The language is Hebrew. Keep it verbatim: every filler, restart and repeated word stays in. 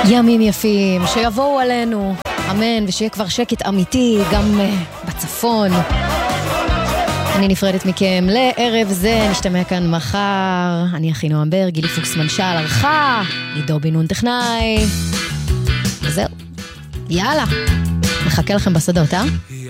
ימים יפים שיבואו עלינו, אמן, ושיהיה כבר שקט אמיתי גם uh, בצפון. אני נפרדת מכם לערב זה, נשתמע כאן מחר. אני אחי נועם בר, גילי פוקס מנשל ערכה, עידו בן נון טכנאי. וזהו, יאללה, מחכה לכם בשדות, אה?